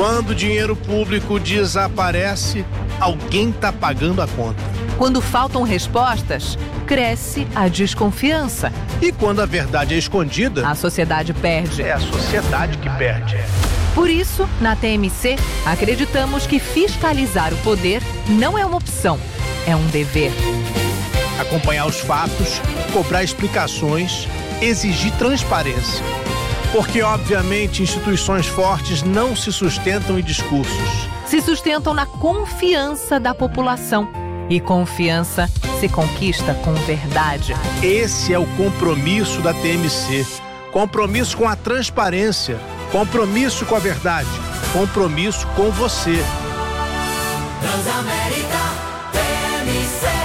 Quando o dinheiro público desaparece, alguém está pagando a conta. Quando faltam respostas, cresce a desconfiança. E quando a verdade é escondida, a sociedade perde. É a sociedade que perde. Por isso, na TMC, acreditamos que fiscalizar o poder não é uma opção, é um dever. Acompanhar os fatos, cobrar explicações, exigir transparência. Porque, obviamente, instituições fortes não se sustentam em discursos. Se sustentam na confiança da população. E confiança se conquista com verdade. Esse é o compromisso da TMC. Compromisso com a transparência. Compromisso com a verdade. Compromisso com você. Transamérica TMC.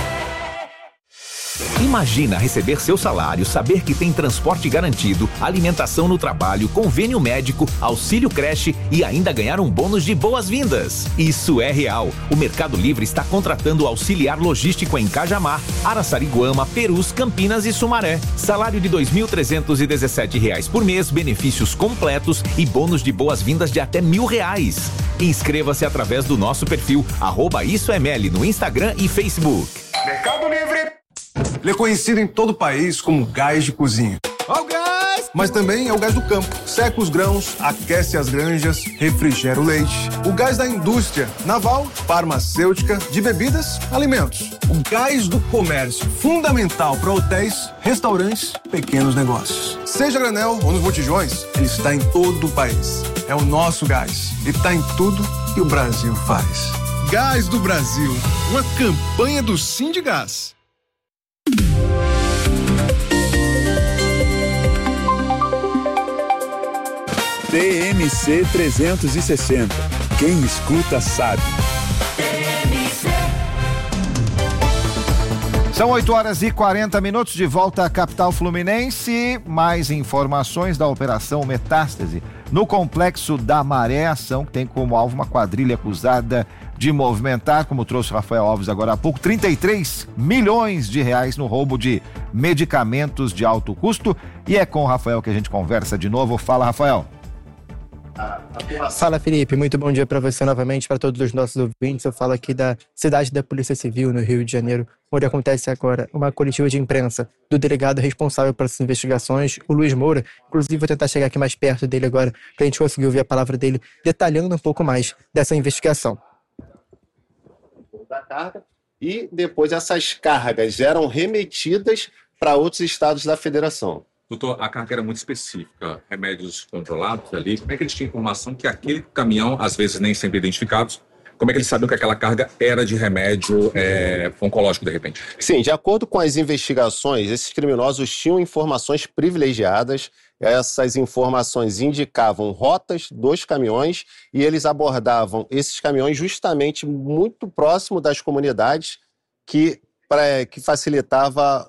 Imagina receber seu salário, saber que tem transporte garantido, alimentação no trabalho, convênio médico, auxílio creche e ainda ganhar um bônus de boas-vindas. Isso é real. O Mercado Livre está contratando auxiliar logístico em Cajamar, Araçariguama, Perus, Campinas e Sumaré. Salário de R$ 2.317 por mês, benefícios completos e bônus de boas-vindas de até R$1.000. Inscreva-se através do nosso perfil @IsoEML no Instagram e Facebook. Mercado Livre. Ele é conhecido em todo o país como gás de cozinha. Ó o gás! Mas também é o gás do campo. Seca os grãos, aquece as granjas, refrigera o leite. O gás da indústria naval, farmacêutica, de bebidas, alimentos. O gás do comércio, fundamental para hotéis, restaurantes, pequenos negócios. Seja granel ou nos botijões, ele está em todo o país. É o nosso gás. Ele está em tudo que o Brasil faz. Gás do Brasil, uma campanha do Sindigás. TMC 360. Quem escuta sabe. São 8h40, de volta à capital fluminense. Mais informações da Operação Metástase no Complexo da Maré, ação que tem como alvo uma quadrilha acusada de movimentar, como trouxe Rafael Alves agora há pouco, 33 milhões de reais no roubo de medicamentos de alto custo. E é com o Rafael que a gente conversa de novo. Fala, Rafael. Fala, Felipe, muito bom dia para você novamente, para todos os nossos ouvintes. Eu falo aqui da cidade da Polícia Civil, no Rio de Janeiro, onde acontece agora uma coletiva de imprensa do delegado responsável por essas investigações, o Luiz Moura. Inclusive, vou tentar chegar aqui mais perto dele agora, para a gente conseguir ouvir a palavra dele, detalhando um pouco mais dessa investigação. Da carga, e depois essas cargas eram remetidas para outros estados da federação. Doutor, a carga era muito específica, remédios controlados ali. Como é que eles tinham informação que aquele caminhão, às vezes nem sempre identificados, como é que eles sabiam que aquela carga era de remédio oncológico, de repente? Sim, de acordo com as investigações, esses criminosos tinham informações privilegiadas. Essas informações indicavam rotas dos caminhões e eles abordavam esses caminhões justamente muito próximo das comunidades que facilitava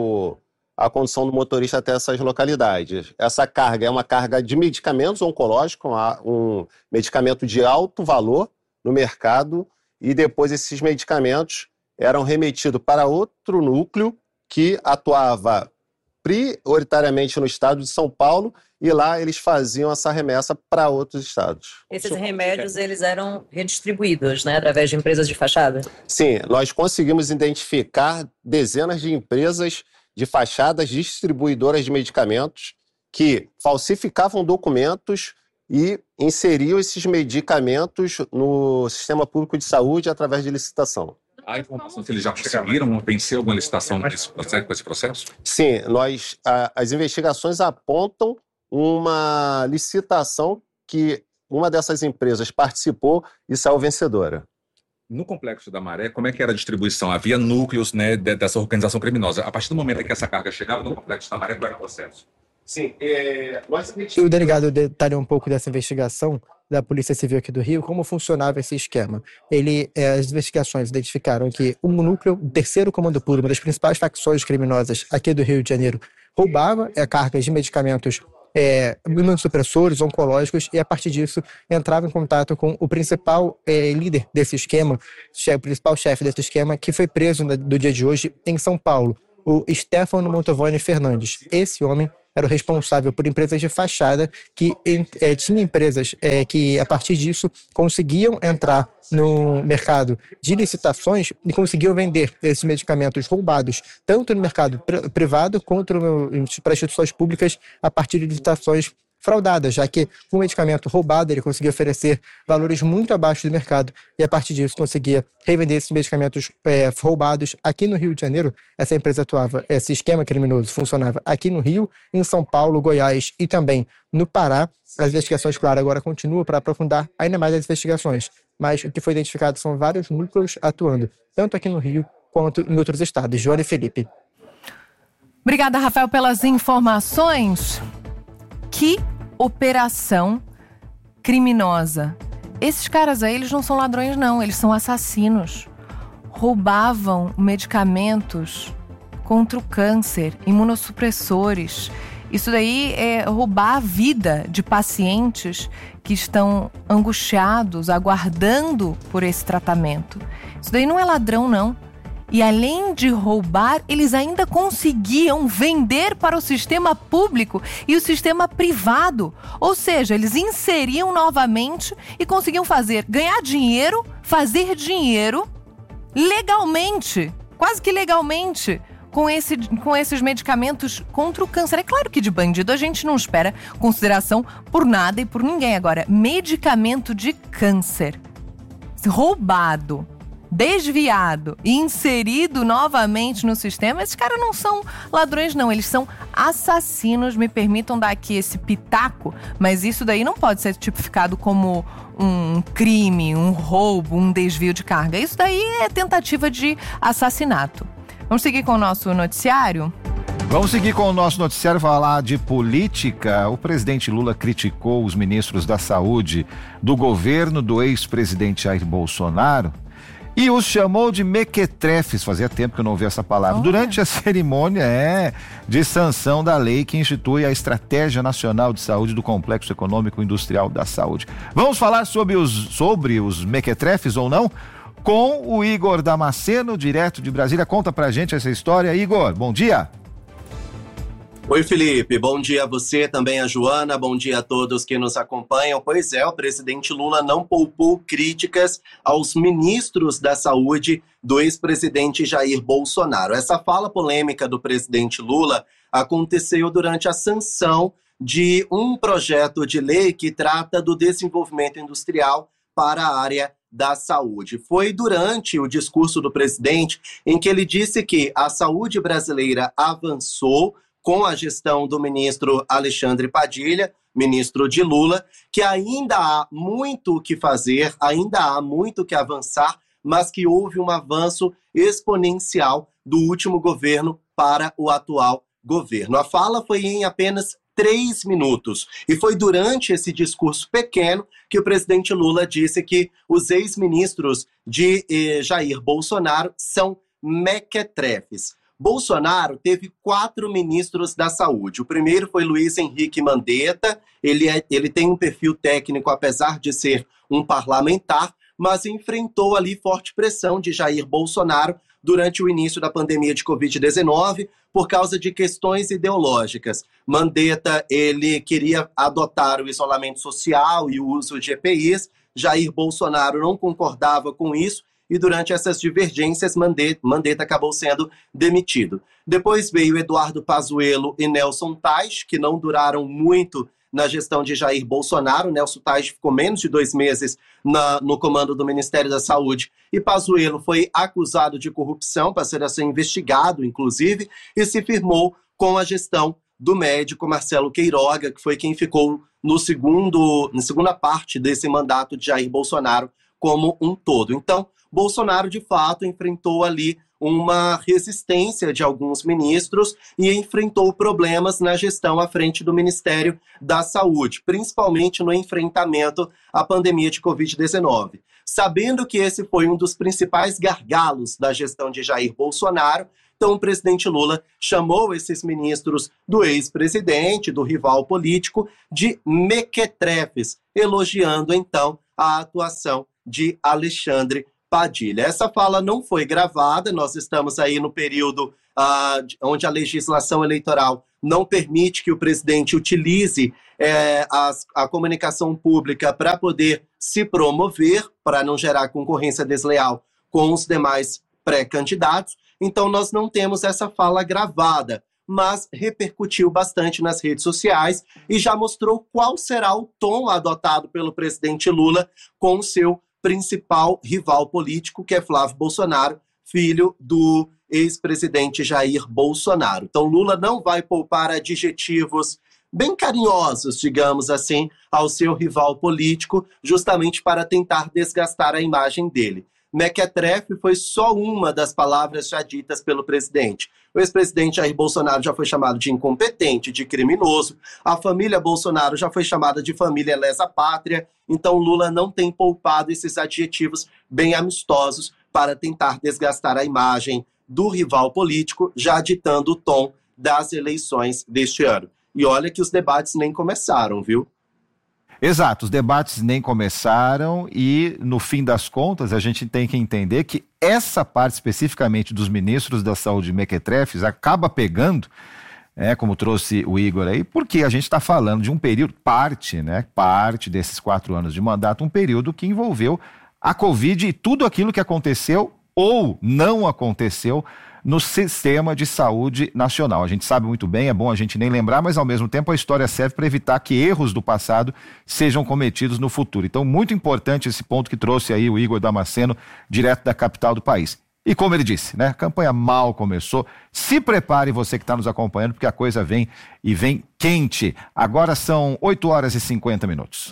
a condução do motorista até essas localidades. Essa carga é uma carga de medicamentos oncológicos, um medicamento de alto valor no mercado, e depois esses medicamentos eram remetidos para outro núcleo que atuava prioritariamente no estado de São Paulo, e lá eles faziam essa remessa para outros estados. Esses remédios, eles eram redistribuídos, né, através de empresas de fachada? Sim, nós conseguimos identificar dezenas de empresas de fachadas distribuidoras de medicamentos que falsificavam documentos e inseriam esses medicamentos no sistema público de saúde através de licitação. Há informação se eles já conseguiram vencer alguma licitação com esse processo? Sim, as investigações apontam uma licitação que uma dessas empresas participou e saiu vencedora. No Complexo da Maré, como é que era a distribuição? Havia núcleos, né, dessa organização criminosa. A partir do momento em que essa carga chegava no Complexo da Maré, qual era o processo? Sim, O delegado detalha um pouco dessa investigação da Polícia Civil aqui do Rio, como funcionava esse esquema. As investigações identificaram que um núcleo, o terceiro comando puro, uma das principais facções criminosas aqui do Rio de Janeiro, roubava cargas de medicamentos imunossupressores, oncológicos, e a partir disso entrava em contato com o principal líder desse esquema, o principal chefe desse esquema, que foi preso no dia de hoje em São Paulo, o Stefano Mantovani Fernandes. Esse homem era o responsável por empresas de fachada que tinha empresas que, a partir disso, conseguiam entrar no mercado de licitações e conseguiam vender esses medicamentos roubados, tanto no mercado privado quanto para instituições públicas, a partir de licitações fraudadas, já que o medicamento roubado ele conseguia oferecer valores muito abaixo do mercado e a partir disso conseguia revender esses medicamentos roubados aqui no Rio de Janeiro. Essa empresa atuava, esse esquema criminoso funcionava aqui no Rio, em São Paulo, Goiás e também no Pará. As investigações, claro, agora continuam para aprofundar ainda mais as investigações, mas o que foi identificado são vários núcleos atuando, tanto aqui no Rio quanto em outros estados. Joana e Felipe. Obrigada, Rafael, pelas informações. Que operação criminosa. Esses caras aí, eles não são ladrões, não. Eles são assassinos. Roubavam medicamentos contra o câncer, imunossupressores. Isso daí é roubar a vida de pacientes que estão angustiados, aguardando por esse tratamento. Isso daí não é ladrão, não. E além de roubar, eles ainda conseguiam vender para o sistema público e o sistema privado. Ou seja, eles inseriam novamente e conseguiam ganhar dinheiro, fazer dinheiro legalmente, quase que legalmente, com esses medicamentos contra o câncer. É claro que de bandido a gente não espera consideração por nada e por ninguém. Agora, medicamento de câncer roubado, desviado e inserido novamente no sistema, esses caras não são ladrões, não. Eles são assassinos. Me permitam dar aqui esse pitaco, mas isso daí não pode ser tipificado como um crime, um roubo, um desvio de carga. Isso daí é tentativa de assassinato. Vamos seguir com o nosso noticiário? Vamos seguir com o nosso noticiário, falar de política. O presidente Lula criticou os ministros da Saúde do governo do ex-presidente Jair Bolsonaro e os chamou de mequetrefes. Fazia tempo que eu não ouvi essa palavra. Durante a cerimônia de sanção da lei que institui a Estratégia Nacional de Saúde do Complexo Econômico Industrial da Saúde. Vamos falar sobre os mequetrefes ou não? Com o Igor Damasceno, direto de Brasília. Conta pra gente essa história. Igor, bom dia. Oi, Felipe, bom dia a você, também a Joana, bom dia a todos que nos acompanham. Pois é, o presidente Lula não poupou críticas aos ministros da saúde do ex-presidente Jair Bolsonaro. Essa fala polêmica do presidente Lula aconteceu durante a sanção de um projeto de lei que trata do desenvolvimento industrial para a área da saúde. Foi durante o discurso do presidente em que ele disse que a saúde brasileira avançou com a gestão do ministro Alexandre Padilha, ministro de Lula, que ainda há muito o que fazer, ainda há muito o que avançar, mas que houve um avanço exponencial do último governo para o atual governo. A fala foi em apenas 3 minutos. E foi durante esse discurso pequeno que o presidente Lula disse que os ex-ministros de Jair Bolsonaro são mequetrefes. Bolsonaro teve 4 ministros da saúde. O primeiro foi Luiz Henrique Mandetta. Ele tem um perfil técnico, apesar de ser um parlamentar, mas enfrentou ali forte pressão de Jair Bolsonaro durante o início da pandemia de Covid-19 por causa de questões ideológicas. Mandetta, ele queria adotar o isolamento social e o uso de EPIs. Jair Bolsonaro não concordava com isso e durante essas divergências Mandetta acabou sendo demitido. Depois veio Eduardo Pazuello e Nelson Teich, que não duraram muito na gestão de Jair Bolsonaro. Nelson Teich ficou menos de 2 meses no comando do Ministério da Saúde e Pazuello foi acusado de corrupção, passou a ser investigado, inclusive, e se firmou com a gestão do médico Marcelo Queiroga, que foi quem ficou na segunda parte desse mandato de Jair Bolsonaro como um todo. Então, Bolsonaro, de fato, enfrentou ali uma resistência de alguns ministros e enfrentou problemas na gestão à frente do Ministério da Saúde, principalmente no enfrentamento à pandemia de Covid-19. Sabendo que esse foi um dos principais gargalos da gestão de Jair Bolsonaro, então o presidente Lula chamou esses ministros do ex-presidente, do rival político, de mequetrefes, elogiando então a atuação de Alexandre Padilha. Essa fala não foi gravada, nós estamos aí no período onde a legislação eleitoral não permite que o presidente utilize a comunicação pública para poder se promover, para não gerar concorrência desleal com os demais pré-candidatos. Então, nós não temos essa fala gravada, mas repercutiu bastante nas redes sociais e já mostrou qual será o tom adotado pelo presidente Lula com o seu principal rival político, que é Flávio Bolsonaro, filho do ex-presidente Jair Bolsonaro. Então, Lula não vai poupar adjetivos bem carinhosos, digamos assim, ao seu rival político, justamente para tentar desgastar a imagem dele. Mequetrefe foi só uma das palavras já ditas pelo presidente. O ex-presidente Jair Bolsonaro já foi chamado de incompetente, de criminoso. A família Bolsonaro já foi chamada de família lesa-pátria. Então, Lula não tem poupado esses adjetivos bem amistosos para tentar desgastar a imagem do rival político, já ditando o tom das eleições deste ano. E olha que os debates nem começaram, viu? Exato, os debates nem começaram e, no fim das contas, a gente tem que entender que essa parte especificamente dos ministros da saúde mequetrefes acaba pegando, como trouxe o Igor aí, porque a gente está falando de um período, parte desses 4 anos de mandato, um período que envolveu a Covid e tudo aquilo que aconteceu ou não aconteceu no sistema de saúde nacional. A gente sabe muito bem, é bom a gente nem lembrar, mas ao mesmo tempo a história serve para evitar que erros do passado sejam cometidos no futuro. Então, muito importante esse ponto que trouxe aí o Igor Damasceno, direto da capital do país. E como ele disse, a campanha mal começou. Se prepare você que está nos acompanhando, porque a coisa vem e vem quente. Agora são 8h50.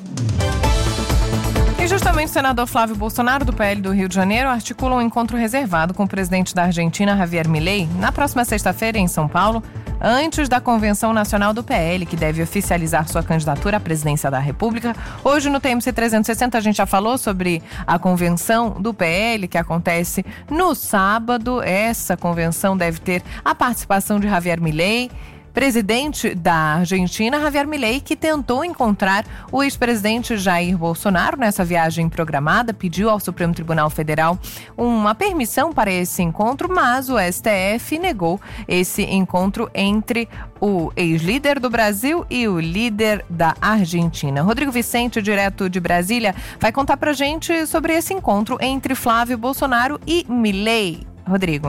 E justamente o senador Flávio Bolsonaro, do PL do Rio de Janeiro, articula um encontro reservado com o presidente da Argentina, Javier Milei, na próxima sexta-feira em São Paulo, antes da Convenção Nacional do PL, que deve oficializar sua candidatura à presidência da República. Hoje no TMC 360 a gente já falou sobre a convenção do PL, que acontece no sábado. Essa convenção deve ter a participação de Javier Milei, presidente da Argentina, Javier Milei, que tentou encontrar o ex-presidente Jair Bolsonaro nessa viagem programada, pediu ao Supremo Tribunal Federal uma permissão para esse encontro, mas o STF negou esse encontro entre o ex-líder do Brasil e o líder da Argentina. Rodrigo Vicente, direto de Brasília, vai contar pra gente sobre esse encontro entre Flávio Bolsonaro e Milei. Rodrigo.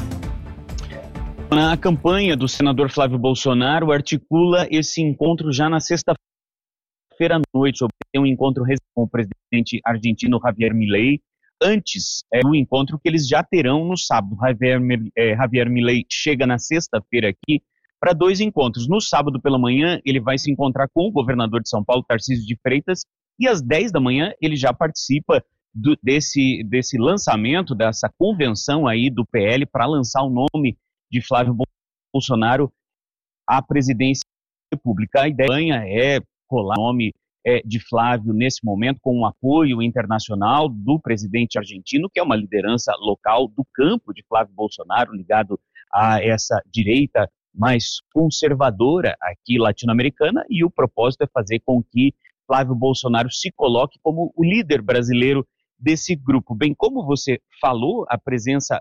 A campanha do senador Flávio Bolsonaro articula esse encontro já na sexta-feira à noite, sobre um encontro com o presidente argentino Javier Milei, antes do encontro que eles já terão no sábado. Javier Milei chega na sexta-feira aqui para 2 encontros. No sábado pela manhã, ele vai se encontrar com o governador de São Paulo, Tarcísio de Freitas, e às 10 da manhã ele já participa desse lançamento, dessa convenção aí do PL para lançar o nome de Flávio Bolsonaro à presidência da República. A ideia é colar o nome de Flávio nesse momento com um apoio internacional do presidente argentino, que é uma liderança local do campo de Flávio Bolsonaro, ligado a essa direita mais conservadora aqui latino-americana, e o propósito é fazer com que Flávio Bolsonaro se coloque como o líder brasileiro desse grupo. Bem, como você falou, a presença,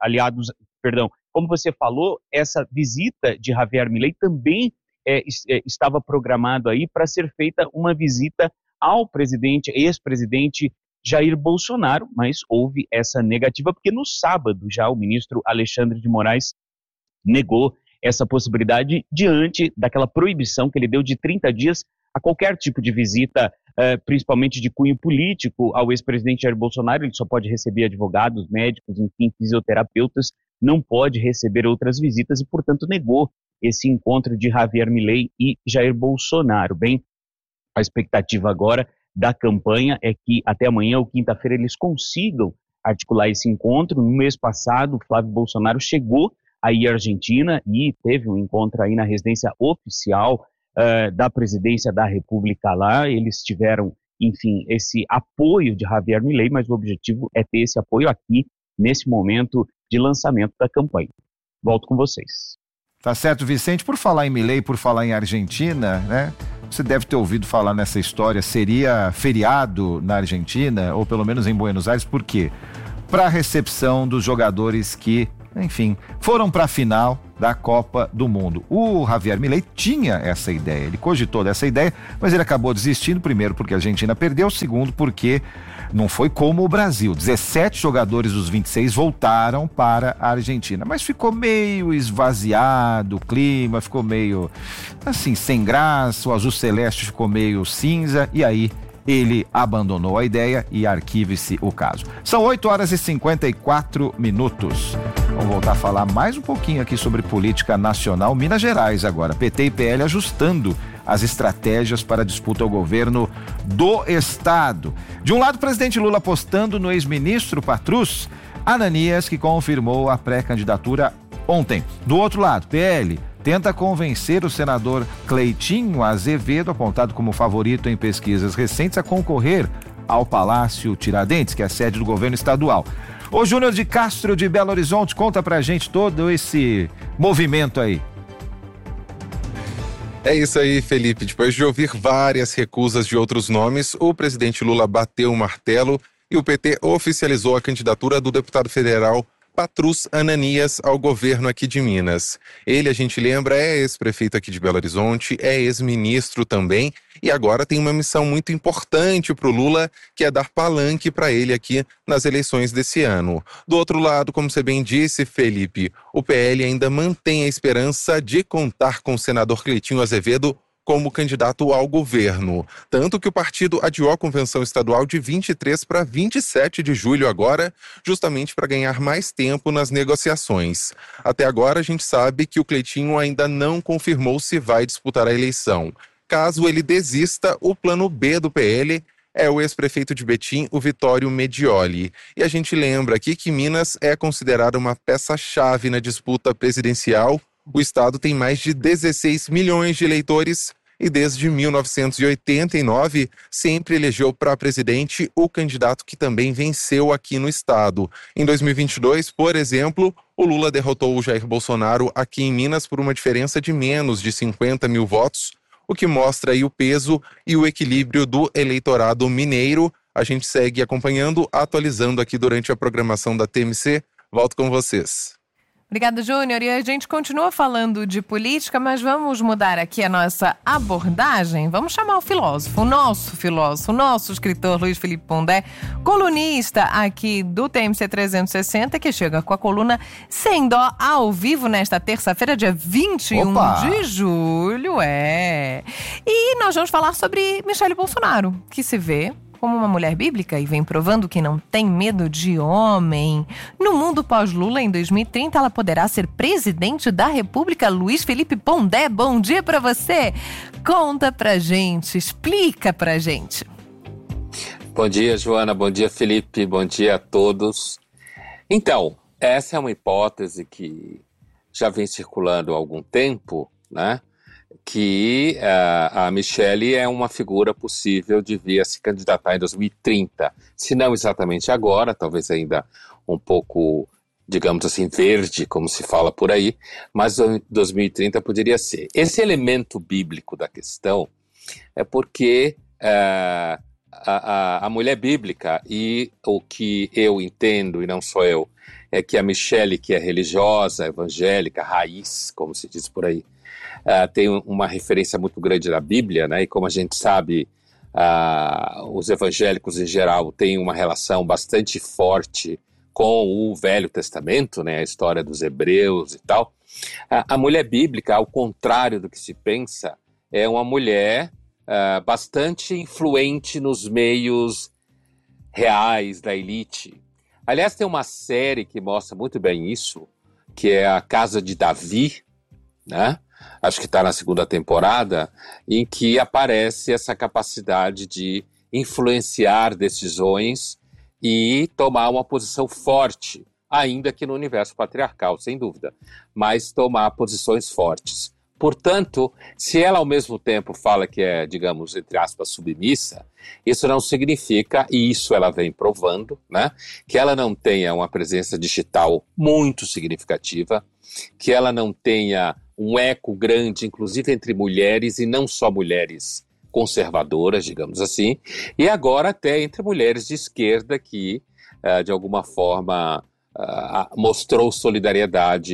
como você falou, essa visita de Javier Milei também estava programado aí para ser feita uma visita ao ex-presidente Jair Bolsonaro, mas houve essa negativa, porque no sábado já o ministro Alexandre de Moraes negou essa possibilidade diante daquela proibição que ele deu de 30 dias a qualquer tipo de visita, principalmente de cunho político, ao ex-presidente Jair Bolsonaro. Ele só pode receber advogados, médicos, enfim, fisioterapeutas, não pode receber outras visitas e, portanto, negou esse encontro de Javier Milei e Jair Bolsonaro. Bem, a expectativa agora da campanha é que até amanhã ou quinta-feira eles consigam articular esse encontro. No mês passado, Flávio Bolsonaro chegou aí à Argentina e teve um encontro aí na residência oficial da presidência da República lá. Eles tiveram, enfim, esse apoio de Javier Milei, mas o objetivo é ter esse apoio aqui nesse momento de lançamento da campanha. Volto com vocês. Tá certo, Vicente. Por falar em Milei, por falar em Argentina, você deve ter ouvido falar nessa história. Seria feriado na Argentina, ou pelo menos em Buenos Aires, por quê? Para a recepção dos jogadores que, enfim, foram para a final da Copa do Mundo. O Javier Milei tinha essa ideia, ele cogitou dessa ideia, mas ele acabou desistindo, primeiro porque a Argentina perdeu, segundo porque não foi como o Brasil. 17 jogadores dos 26 voltaram para a Argentina, mas ficou meio esvaziado o clima, ficou meio assim, sem graça, o azul celeste ficou meio cinza, e aí ele abandonou a ideia e arquive-se o caso. São 8h54. Vamos voltar a falar mais um pouquinho aqui sobre política nacional. Minas Gerais agora, PT e PL ajustando as estratégias para a disputa ao governo do estado. De um lado, o presidente Lula apostando no ex-ministro Patrus Ananias, que confirmou a pré-candidatura ontem. Do outro lado, PL tenta convencer o senador Cleitinho Azevedo, apontado como favorito em pesquisas recentes, a concorrer ao Palácio Tiradentes, que é a sede do governo estadual. Ô Júnior de Castro de Belo Horizonte, conta pra gente todo esse movimento aí. É isso aí, Felipe. Depois de ouvir várias recusas de outros nomes, o presidente Lula bateu o martelo e o PT oficializou a candidatura do deputado federal Patrus Ananias ao governo aqui de Minas. Ele, a gente lembra, é ex-prefeito aqui de Belo Horizonte, é ex-ministro também, e agora tem uma missão muito importante para o Lula, que é dar palanque para ele aqui nas eleições desse ano. Do outro lado, como você bem disse, Felipe, o PL ainda mantém a esperança de contar com o senador Cleitinho Azevedo como candidato ao governo. Tanto que o partido adiou a convenção estadual de 23 para 27 de julho agora, justamente para ganhar mais tempo nas negociações. Até agora a gente sabe que o Cleitinho ainda não confirmou se vai disputar a eleição. Caso ele desista, o plano B do PL é o ex-prefeito de Betim, o Vitório Medioli. E a gente lembra aqui que Minas é considerada uma peça-chave na disputa presidencial. O estado tem mais de 16 milhões de eleitores e desde 1989 sempre elegeu para presidente o candidato que também venceu aqui no estado. Em 2022, por exemplo, o Lula derrotou o Jair Bolsonaro aqui em Minas por uma diferença de menos de 50 mil votos, o que mostra aí o peso e o equilíbrio do eleitorado mineiro. A gente segue acompanhando, atualizando aqui durante a programação da TMC. Volto com vocês. Obrigada, Júnior. E a gente continua falando de política, mas vamos mudar aqui a nossa abordagem. Vamos chamar o filósofo, o nosso escritor Luiz Felipe Pondé, colunista aqui do TMC 360, que chega com a coluna Sem Dó ao vivo nesta terça-feira, dia 21 de julho. E nós vamos falar sobre Michele Bolsonaro, que se vê como uma mulher bíblica e vem provando que não tem medo de homem. No mundo pós-Lula, em 2030, ela poderá ser presidente da República. Luiz Felipe Pondé, bom dia pra você. Conta pra gente, explica pra gente. Bom dia, Joana, bom dia, Felipe, bom dia a todos. Então, essa é uma hipótese que já vem circulando há algum tempo, né? Que a Michele é uma figura possível de vir a se candidatar em 2030. Se não exatamente agora, talvez ainda um pouco, digamos assim, verde, como se fala por aí, mas 2030 poderia ser. Esse elemento bíblico da questão é porque a mulher bíblica, e o que eu entendo, e não sou eu, é que a Michele, que é religiosa, evangélica, raiz, como se diz por aí, tem uma referência muito grande na Bíblia, né? E como a gente sabe, os evangélicos em geral têm uma relação bastante forte com o Velho Testamento, né? A história dos hebreus e tal. A mulher bíblica, ao contrário do que se pensa, é uma mulher bastante influente nos meios reais da elite. Aliás, tem uma série que mostra muito bem isso, que é a Casa de Davi, né? Acho que está na segunda temporada, em que aparece essa capacidade de influenciar decisões e tomar uma posição forte, ainda que no universo patriarcal, sem dúvida, mas tomar posições fortes. Portanto, se ela ao mesmo tempo fala que é, digamos, entre aspas, submissa, isso não significa, e isso ela vem provando, né, que ela não tenha uma presença digital muito significativa, que ela não tenha um eco grande, inclusive entre mulheres, e não só mulheres conservadoras, digamos assim, e agora até entre mulheres de esquerda que, de alguma forma, mostrou solidariedade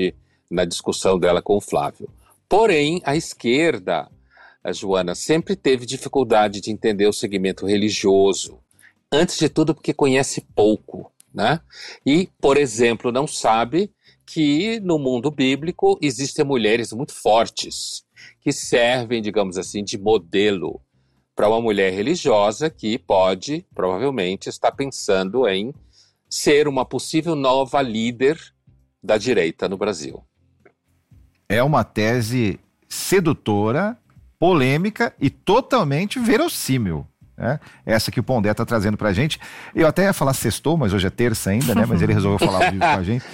na discussão dela com o Flávio. Porém, a esquerda, a Joana, sempre teve dificuldade de entender o segmento religioso. Antes de tudo porque conhece pouco, né? E, por exemplo, não sabe que no mundo bíblico existem mulheres muito fortes que servem, digamos assim, de modelo para uma mulher religiosa que pode, provavelmente, estar pensando em ser uma possível nova líder da direita no Brasil. É uma tese sedutora, polêmica e totalmente verossímil, né? Essa que o Pondé está trazendo pra gente. Eu até ia falar sextou, mas hoje é terça ainda, né? Mas ele resolveu falar ao vivo com a gente.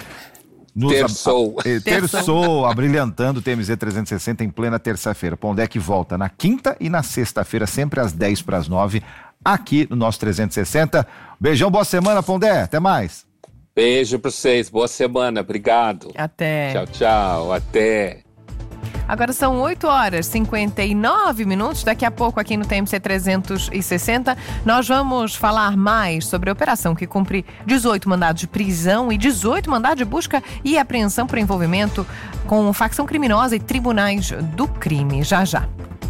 Terçou, abrilhantando o TMZ 360 em plena terça-feira. Pondé que volta na quinta e na sexta-feira, sempre às 10:50, aqui no nosso 360. Beijão, boa semana, Pondé. Até mais. Beijo pra vocês, boa semana, obrigado. Até. Tchau, tchau, até. Agora são 8h59. Daqui a pouco aqui no TMC 360 nós vamos falar mais sobre a operação que cumpre 18 mandados de prisão e 18 mandados de busca e apreensão por envolvimento com facção criminosa e tribunais do crime. Já, já.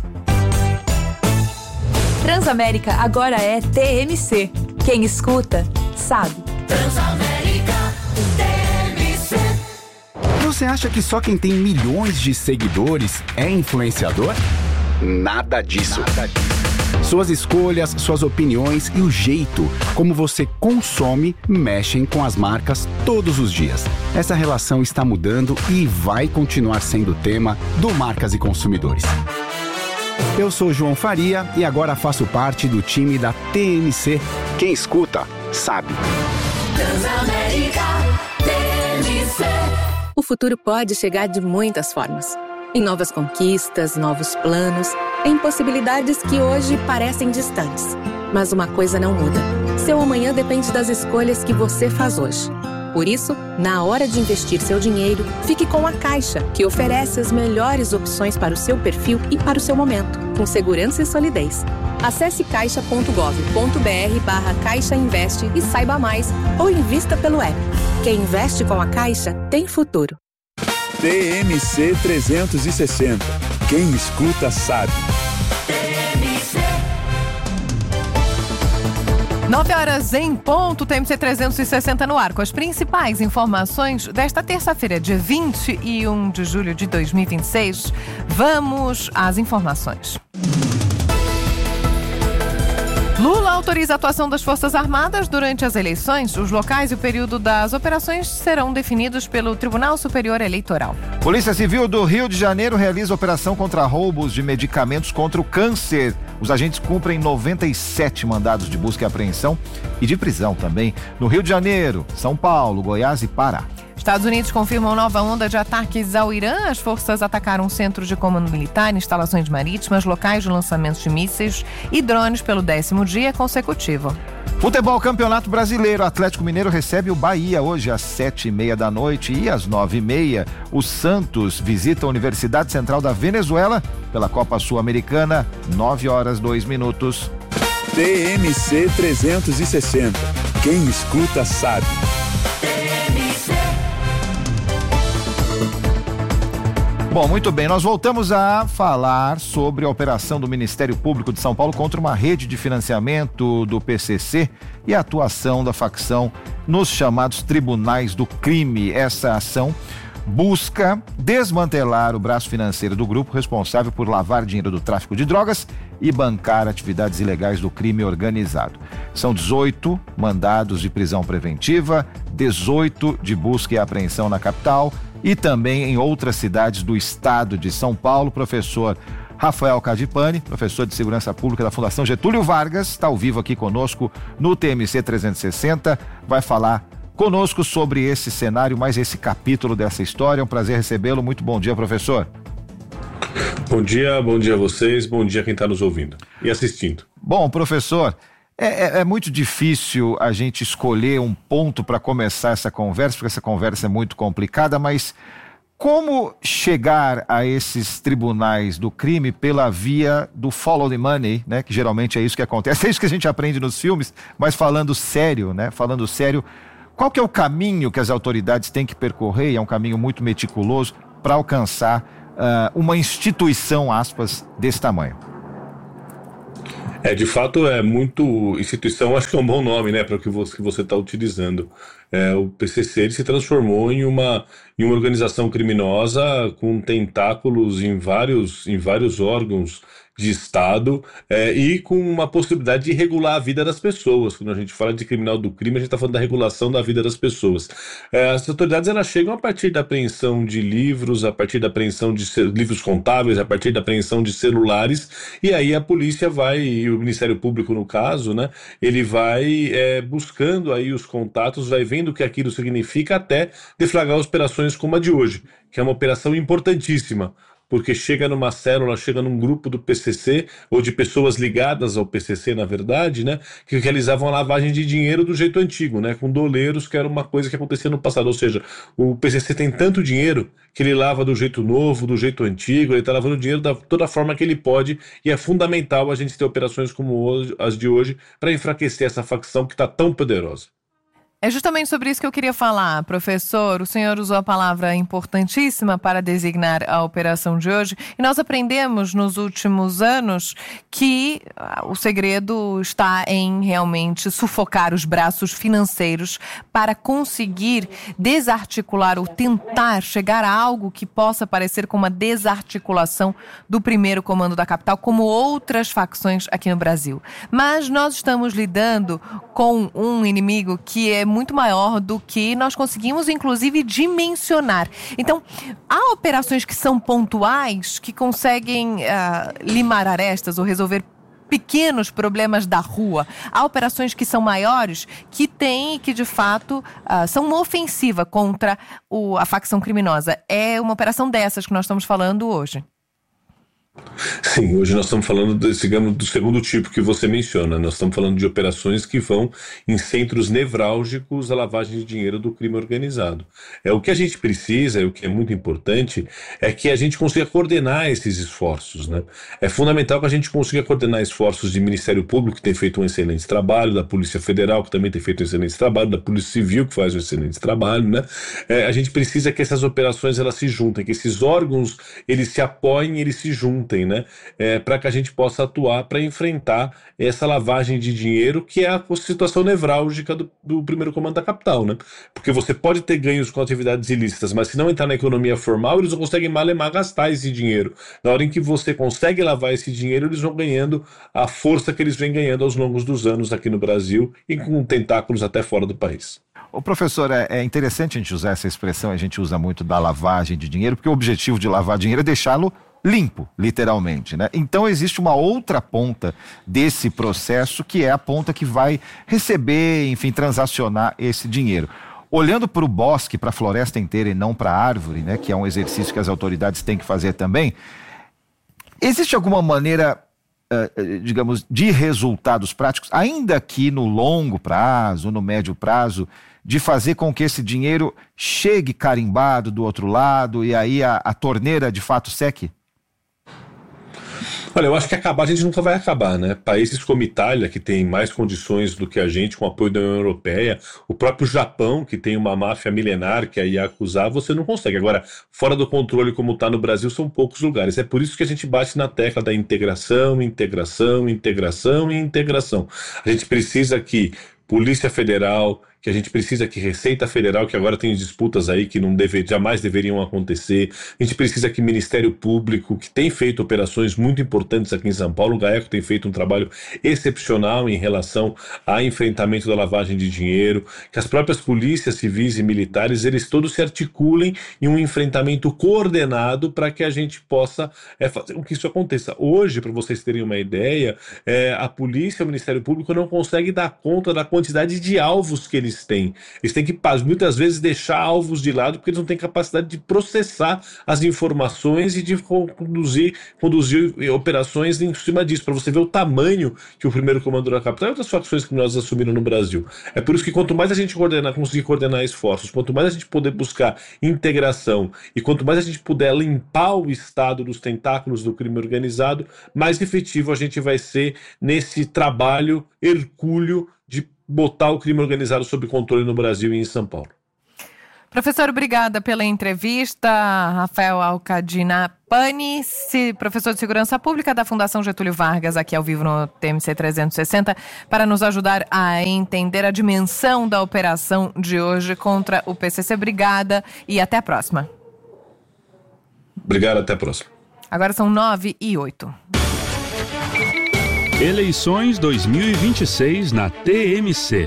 Transamérica agora é TMC. Quem escuta, sabe. Transamérica, TMC. Você acha que só quem tem milhões de seguidores é influenciador? Nada disso. Suas escolhas, suas opiniões e o jeito como você consome mexem com as marcas todos os dias. Essa relação está mudando e vai continuar sendo tema do Marcas e Consumidores. Eu sou João Faria e agora faço parte do time da TMC. Quem escuta, sabe. Transamérica, TMC. O futuro pode chegar de muitas formas. Em novas conquistas, novos planos, em possibilidades que hoje parecem distantes. Mas uma coisa não muda. Seu amanhã depende das escolhas que você faz hoje. Por isso, na hora de investir seu dinheiro, fique com a Caixa, que oferece as melhores opções para o seu perfil e para o seu momento, com segurança e solidez. Acesse caixa.gov.br/Caixa Investe e saiba mais, ou invista pelo app. Quem investe com a Caixa tem futuro. TMC 360. Quem escuta sabe. 9h em ponto, TMC 360 no ar, com as principais informações desta terça-feira, dia 21 de julho de 2026. Vamos às informações. Lula autoriza a atuação das Forças Armadas durante as eleições. Os locais e o período das operações serão definidos pelo Tribunal Superior Eleitoral. Polícia Civil do Rio de Janeiro realiza operação contra roubos de medicamentos contra o câncer. Os agentes cumprem 97 mandados de busca e apreensão e de prisão também no Rio de Janeiro, São Paulo, Goiás e Pará. Estados Unidos confirmam nova onda de ataques ao Irã. As forças atacaram centros de comando militar, instalações marítimas, locais de lançamento de mísseis e drones pelo 10º dia consecutivo. Futebol Campeonato Brasileiro. Atlético Mineiro recebe o Bahia hoje às 7h30 e às 9h30. O Santos visita a Universidade Central da Venezuela pela Copa Sul-Americana, 9h02. TMC 360. Quem escuta sabe. Bom, muito bem, nós voltamos a falar sobre a operação do Ministério Público de São Paulo contra uma rede de financiamento do PCC e a atuação da facção nos chamados tribunais do crime. Essa ação busca desmantelar o braço financeiro do grupo responsável por lavar dinheiro do tráfico de drogas e bancar atividades ilegais do crime organizado. São 18 mandados de prisão preventiva, 18 de busca e apreensão na capital e também em outras cidades do estado de São Paulo. Professor Rafael Cadipani, professor de Segurança Pública da Fundação Getúlio Vargas, está ao vivo aqui conosco no TMC 360, vai falar conosco sobre esse cenário, mais esse capítulo dessa história. É um prazer recebê-lo. Muito bom dia, professor. Bom dia a vocês, bom dia a quem está nos ouvindo e assistindo. Bom, professor, é muito difícil a gente escolher um ponto para começar essa conversa, porque essa conversa é muito complicada, mas como chegar a esses tribunais do crime pela via do follow the money, né? Que geralmente é isso que acontece, é isso que a gente aprende nos filmes, mas falando sério, né? Falando sério, Qual que é o caminho que as autoridades têm que percorrer? É um caminho muito meticuloso para alcançar uma instituição, aspas, desse tamanho. De fato, é muito instituição, acho que é um bom nome, né, para o que você está utilizando. O PCC ele se transformou em uma organização criminosa com tentáculos em vários órgãos de Estado e com uma possibilidade de regular a vida das pessoas. Quando a gente fala de criminal do crime, a gente está falando da regulação da vida das pessoas. As autoridades elas chegam a partir da apreensão de livros, a partir da apreensão de livros contábeis, a partir da apreensão de celulares, e aí a polícia vai, e o Ministério Público no caso, né, ele vai buscando aí os contatos, vai vendo o que aquilo significa até deflagrar operações como a de hoje, que é uma operação importantíssima, porque chega numa célula, chega num grupo do PCC, ou de pessoas ligadas ao PCC, na verdade, né, que realizavam a lavagem de dinheiro do jeito antigo, né, com doleiros, que era uma coisa que acontecia no passado. Ou seja, o PCC tem tanto dinheiro que ele lava do jeito novo, do jeito antigo, ele está lavando dinheiro da toda forma que ele pode, e é fundamental a gente ter operações como as de hoje para enfraquecer essa facção que está tão poderosa. É justamente sobre isso que eu queria falar, professor. O senhor usou a palavra importantíssima para designar a operação de hoje. E nós aprendemos nos últimos anos que o segredo está em realmente sufocar os braços financeiros para conseguir desarticular ou tentar chegar a algo que possa parecer com uma desarticulação do primeiro comando da capital, como outras facções aqui no Brasil. Mas nós estamos lidando com um inimigo que é muito maior do que nós conseguimos, inclusive, dimensionar. Então, há operações que são pontuais, que conseguem limar arestas ou resolver pequenos problemas da rua. Há operações que são maiores, que têm, que de fato são uma ofensiva contra a facção criminosa. É uma operação dessas que nós estamos falando hoje. Sim, hoje nós estamos falando, digamos, do segundo tipo que você menciona. Nós estamos falando de operações que vão em centros nevrálgicos da lavagem de dinheiro do crime organizado. O que a gente precisa, o que é muito importante, é que a gente consiga coordenar esses esforços, né? É fundamental que a gente consiga coordenar esforços do Ministério Público, que tem feito um excelente trabalho, da Polícia Federal, que também tem feito um excelente trabalho, da Polícia Civil, que faz um excelente trabalho, né? A gente precisa que essas operações elas se juntem, que esses órgãos eles se apoiem, eles se juntem, né? Para que a gente possa atuar para enfrentar essa lavagem de dinheiro, que é a situação nevrálgica do primeiro comando da capital, né? Porque você pode ter ganhos com atividades ilícitas, mas se não entrar na economia formal, eles não conseguem malemar gastar esse dinheiro. Na hora em que você consegue lavar esse dinheiro, eles vão ganhando a força que eles vêm ganhando aos longos dos anos aqui no Brasil e com tentáculos até fora do país. Ô professor, é interessante a gente usar essa expressão, a gente usa muito da lavagem de dinheiro, porque o objetivo de lavar dinheiro é deixá-lo limpo, literalmente, né? Então existe uma outra ponta desse processo, que é a ponta que vai receber, enfim, transacionar esse dinheiro. Olhando para o bosque, para a floresta inteira e não para a árvore, né, que é um exercício que as autoridades têm que fazer também, existe alguma maneira, digamos, de resultados práticos, ainda que no longo prazo, no médio prazo, de fazer com que esse dinheiro chegue carimbado do outro lado e aí a torneira de fato seque? Olha, eu acho que acabar a gente nunca vai acabar, né? Países como Itália, que tem mais condições do que a gente, com apoio da União Europeia, o próprio Japão, que tem uma máfia milenar, que é a Yakuza, você não consegue. Agora, fora do controle como está no Brasil, são poucos lugares. É por isso que a gente bate na tecla da integração, integração, integração e integração. A gente precisa que Polícia Federal, que a gente precisa que Receita Federal, que agora tem disputas aí que jamais deveriam acontecer. A gente precisa que Ministério Público, que tem feito operações muito importantes aqui em São Paulo, o GAECO tem feito um trabalho excepcional em relação ao enfrentamento da lavagem de dinheiro, que as próprias polícias civis e militares, eles todos se articulem em um enfrentamento coordenado para que a gente possa fazer com que isso aconteça. Hoje, para vocês terem uma ideia, a polícia e o Ministério Público não conseguem dar conta da quantidade de alvos que eles têm. Eles têm que, muitas vezes, deixar alvos de lado porque eles não têm capacidade de processar as informações e de conduzir operações em cima disso, para você ver o tamanho que o primeiro comando da capital e outras facções que nós assumiram no Brasil. É por isso que quanto mais a gente conseguir coordenar esforços, quanto mais a gente puder buscar integração e quanto mais a gente puder limpar o Estado dos tentáculos do crime organizado, mais efetivo a gente vai ser nesse trabalho hercúleo de botar o crime organizado sob controle no Brasil e em São Paulo. Professor, obrigada pela entrevista. Rafael Alcadina Pani, professor de Segurança Pública da Fundação Getúlio Vargas, aqui ao vivo no TMC 360, para nos ajudar a entender a dimensão da operação de hoje contra o PCC. Obrigada e até a próxima. Obrigado, até a próxima. Agora são 9h08. Eleições 2026 na TMC.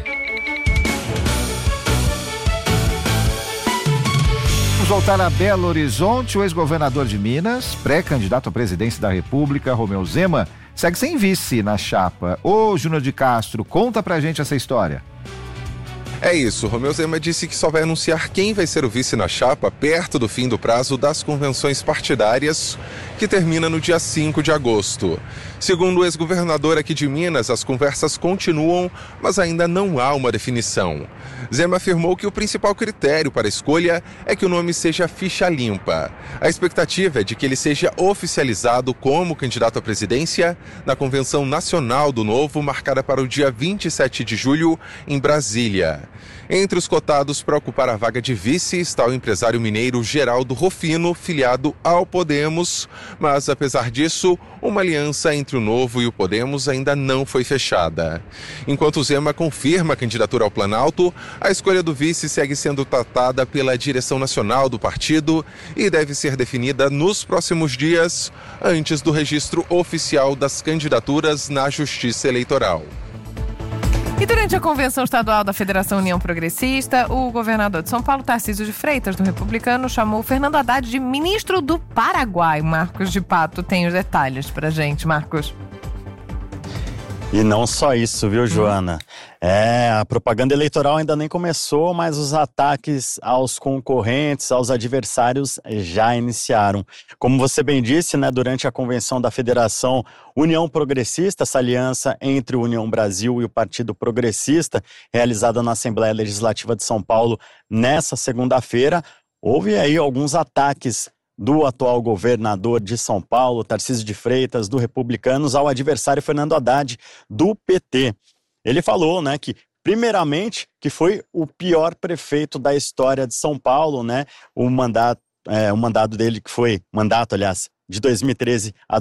Vamos voltar a Belo Horizonte. O ex-governador de Minas, pré-candidato à presidência da República, Romeu Zema, segue sem vice na chapa. Ô, Júnior de Castro, conta pra gente essa história. É isso, Romeu Zema disse que só vai anunciar quem vai ser o vice na chapa perto do fim do prazo das convenções partidárias, que termina no dia 5 de agosto. Segundo o ex-governador aqui de Minas, as conversas continuam, mas ainda não há uma definição. Zema afirmou que o principal critério para a escolha é que o nome seja ficha limpa. A expectativa é de que ele seja oficializado como candidato à presidência na Convenção Nacional do Novo, marcada para o dia 27 de julho, em Brasília. Entre os cotados para ocupar a vaga de vice está o empresário mineiro Geraldo Rofino, filiado ao Podemos, mas apesar disso, uma aliança entre o Novo e o Podemos ainda não foi fechada. Enquanto Zema confirma a candidatura ao Planalto, a escolha do vice segue sendo tratada pela direção nacional do partido e deve ser definida nos próximos dias, antes do registro oficial das candidaturas na Justiça Eleitoral. E durante a convenção estadual da Federação União Progressista, o governador de São Paulo, Tarcísio de Freitas, do Republicano, chamou Fernando Haddad de ministro do Paraguai. Marcos de Pato tem os detalhes pra gente, Marcos. E não só isso, viu, Joana? A propaganda eleitoral ainda nem começou, mas os ataques aos concorrentes, aos adversários já iniciaram. Como você bem disse, né, durante a convenção da Federação União Progressista, essa aliança entre o União Brasil e o Partido Progressista, realizada na Assembleia Legislativa de São Paulo nessa segunda-feira, houve aí alguns ataques do atual governador de São Paulo, Tarcísio de Freitas, do Republicanos, ao adversário Fernando Haddad, do PT. Ele falou, né, que primeiramente que foi o pior prefeito da história de São Paulo, né? O mandato dele que foi, aliás, de 2013 a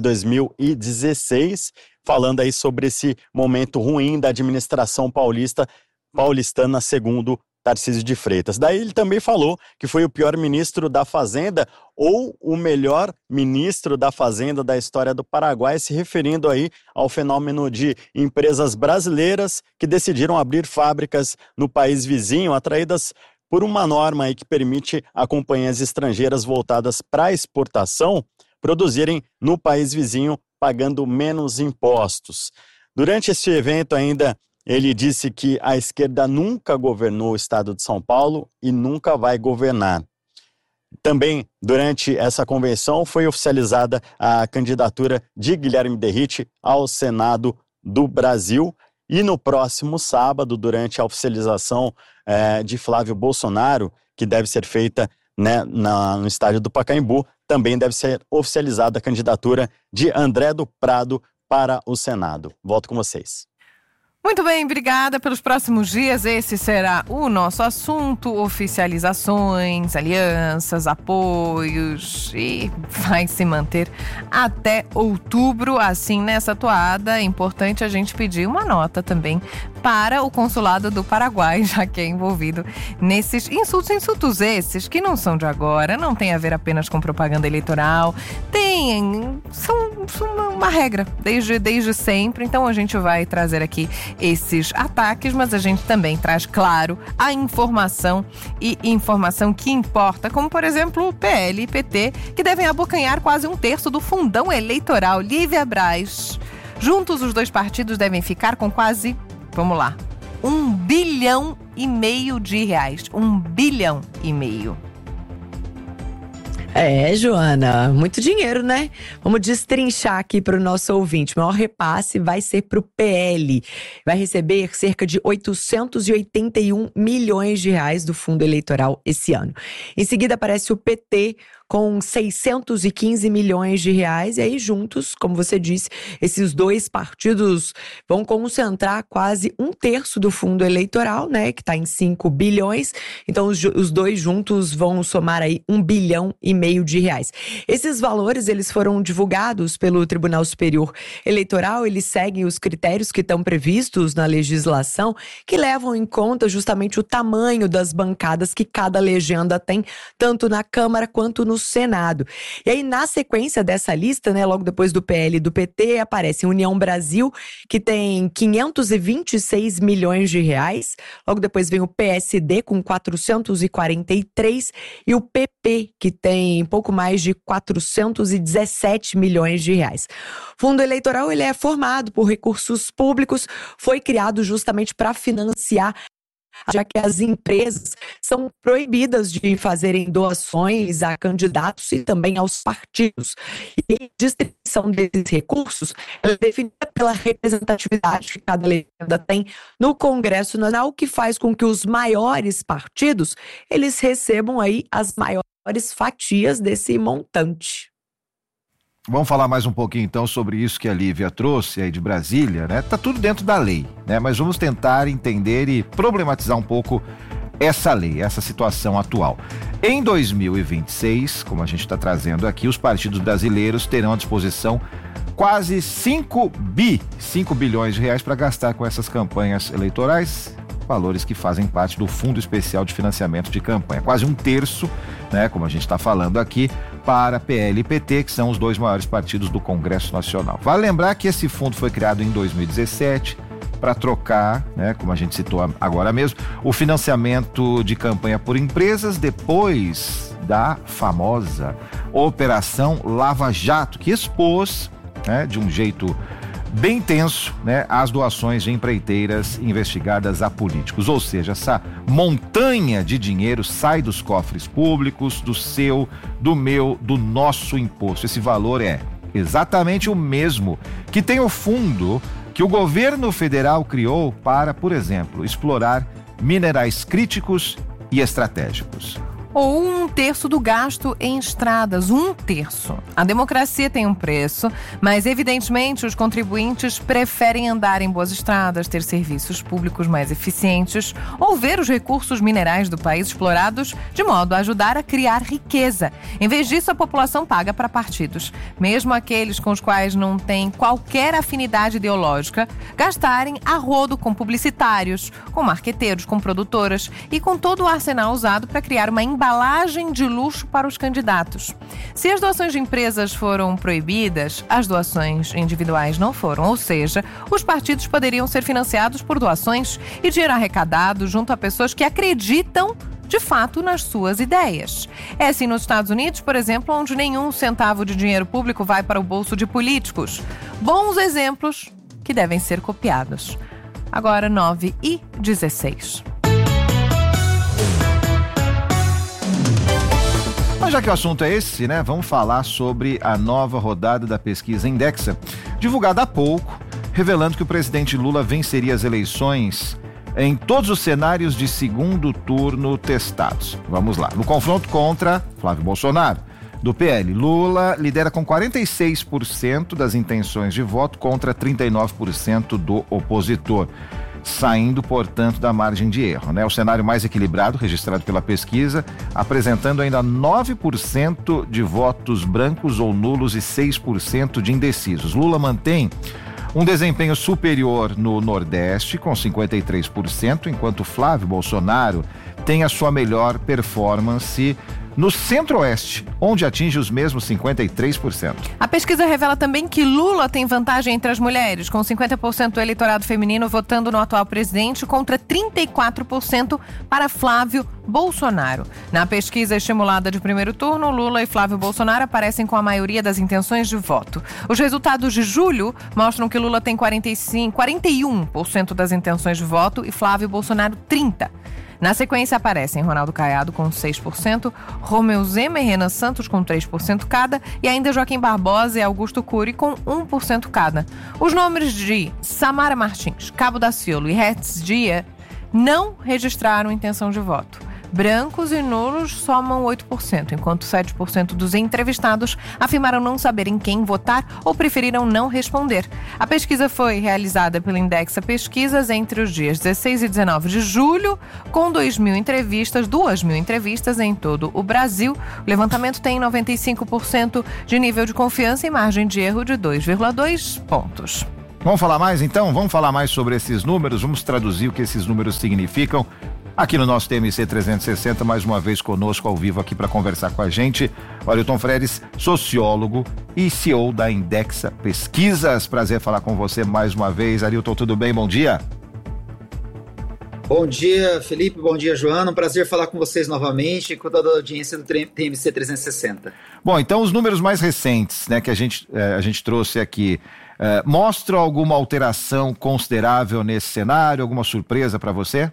2016, falando aí sobre esse momento ruim da administração paulistana, segundo Tarcísio de Freitas. Daí ele também falou que foi o pior ministro da Fazenda ou o melhor ministro da Fazenda da história do Paraguai, se referindo aí ao fenômeno de empresas brasileiras que decidiram abrir fábricas no país vizinho, atraídas por uma norma aí que permite a companhias estrangeiras voltadas para a exportação produzirem no país vizinho pagando menos impostos. Durante esse evento ainda, ele disse que a esquerda nunca governou o estado de São Paulo e nunca vai governar. Também, durante essa convenção, foi oficializada a candidatura de Guilherme Derrite ao Senado do Brasil. E no próximo sábado, durante a oficialização de Flávio Bolsonaro, que deve ser feita, né, no estádio do Pacaembu, também deve ser oficializada a candidatura de André do Prado para o Senado. Volto com vocês. Muito bem, obrigada. Pelos próximos dias, esse será o nosso assunto: oficializações, alianças, apoios, e vai se manter até outubro. Assim, nessa toada, é importante a gente pedir uma nota também para o consulado do Paraguai, já que é envolvido nesses insultos esses que não são de agora, não tem a ver apenas com propaganda eleitoral, são uma regra desde sempre. Então a gente vai trazer aqui esses ataques, mas a gente também traz, claro, a informação e informação que importa, como por exemplo o PL e PT, que devem abocanhar quase 1/3 do fundão eleitoral. Lívia Braz. Juntos os dois partidos devem ficar com quase, vamos lá, 1,5 bilhão de reais. 1,5 bilhão. Joana, muito dinheiro, né? Vamos destrinchar aqui para o nosso ouvinte. O maior repasse vai ser para o PL. Vai receber cerca de 881 milhões de reais do fundo eleitoral esse ano. Em seguida aparece o PT com 615 milhões de reais. E aí, juntos, como você disse, esses dois partidos vão concentrar quase 1/3 do fundo eleitoral, né, que está em 5 bilhões. Então, os dois juntos vão somar aí 1,5 bilhão de reais. Esses valores, eles foram divulgados pelo Tribunal Superior Eleitoral. Eles seguem os critérios que estão previstos na legislação, que levam em conta justamente o tamanho das bancadas que cada legenda tem, tanto na Câmara quanto no Senado. E aí, na sequência dessa lista, né, logo depois do PL e do PT, aparece União Brasil, que tem 526 milhões de reais. Logo depois vem o PSD com 443 e o PP, que tem pouco mais de 417 milhões de reais. O fundo eleitoral, ele é formado por recursos públicos, foi criado justamente para financiar, já que as empresas são proibidas de fazerem doações a candidatos e também aos partidos. E a distribuição desses recursos é definida pela representatividade que cada legenda tem no Congresso Nacional, que faz com que os maiores partidos eles recebam aí as maiores fatias desse montante. Vamos falar mais um pouquinho então sobre isso que a Lívia trouxe aí de Brasília, né? Tá tudo dentro da lei, né? Mas vamos tentar entender e problematizar um pouco essa lei, essa situação atual. Em 2026, como a gente está trazendo aqui, os partidos brasileiros terão à disposição quase 5 bilhões de reais para gastar com essas campanhas eleitorais, valores que fazem parte do Fundo Especial de Financiamento de Campanha. Quase 1/3, né, como a gente está falando aqui, para PL e PT, que são os dois maiores partidos do Congresso Nacional. Vale lembrar que esse fundo foi criado em 2017 para trocar, né, como a gente citou agora mesmo, o financiamento de campanha por empresas depois da famosa Operação Lava Jato, que expôs, né, de um jeito bem tenso, né, as doações de empreiteiras investigadas a políticos. Ou seja, essa montanha de dinheiro sai dos cofres públicos, do seu, do meu, do nosso imposto. Esse valor é exatamente o mesmo que tem o fundo que o governo federal criou para, por exemplo, explorar minerais críticos e estratégicos. Ou 1/3 do gasto em estradas, 1/3. A democracia tem um preço, mas evidentemente os contribuintes preferem andar em boas estradas, ter serviços públicos mais eficientes ou ver os recursos minerais do país explorados de modo a ajudar a criar riqueza. Em vez disso, a população paga para partidos, mesmo aqueles com os quais não tem qualquer afinidade ideológica, gastarem a rodo com publicitários, com marqueteiros, com produtoras e com todo o arsenal usado para criar uma embalagem de luxo para os candidatos. Se as doações de empresas foram proibidas, as doações individuais não foram, ou seja, os partidos poderiam ser financiados por doações e dinheiro arrecadado junto a pessoas que acreditam de fato nas suas ideias. É assim nos Estados Unidos, por exemplo, onde nenhum centavo de dinheiro público vai para o bolso de políticos. Bons exemplos que devem ser copiados. Agora 9h16. Mas já que o assunto é esse, né, vamos falar sobre a nova rodada da pesquisa Indexa, divulgada há pouco, revelando que o presidente Lula venceria as eleições em todos os cenários de segundo turno testados. Vamos lá. No confronto contra Flávio Bolsonaro, do PL, Lula lidera com 46% das intenções de voto contra 39% do opositor, saindo, portanto, da margem de erro, né? O cenário mais equilibrado registrado pela pesquisa, apresentando ainda 9% de votos brancos ou nulos e 6% de indecisos. Lula mantém um desempenho superior no Nordeste, com 53%, enquanto Flávio Bolsonaro tem a sua melhor performance no Centro-Oeste, onde atinge os mesmos 53%. A pesquisa revela também que Lula tem vantagem entre as mulheres, com 50% do eleitorado feminino votando no atual presidente contra 34% para Flávio Bolsonaro. Na pesquisa estimulada de primeiro turno, Lula e Flávio Bolsonaro aparecem com a maioria das intenções de voto. Os resultados de julho mostram que Lula tem 41% das intenções de voto e Flávio Bolsonaro 30%. Na sequência aparecem Ronaldo Caiado com 6%, Romeu Zema e Renan Santos com 3% cada e ainda Joaquim Barbosa e Augusto Cury com 1% cada. Os nomes de Samara Martins, Cabo Daciolo e Hertz Dia não registraram intenção de voto. Brancos e nulos somam 8%, enquanto 7% dos entrevistados afirmaram não saberem quem votar ou preferiram não responder. A pesquisa foi realizada pela Indexa Pesquisas entre os dias 16 e 19 de julho, com 2.000 entrevistas em todo o Brasil. O levantamento tem 95% de nível de confiança e margem de erro de 2,2 pontos. Vamos falar mais então? Vamos falar mais sobre esses números, vamos traduzir o que esses números significam. Aqui no nosso TMC 360, mais uma vez conosco ao vivo aqui para conversar com a gente, o Arilton Freires, sociólogo e CEO da Indexa Pesquisas. Prazer falar com você mais uma vez. Arilton, tudo bem? Bom dia. Bom dia, Felipe. Bom dia, Joana. Um prazer falar com vocês novamente, com toda a audiência do TMC 360. Bom, então os números mais recentes, né, que a gente trouxe aqui, mostram alguma alteração considerável nesse cenário? Alguma surpresa para você?